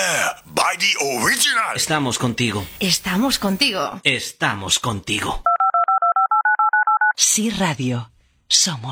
by the original. Estamos contigo. Estamos contigo. Estamos contigo. Sí Radio. Somos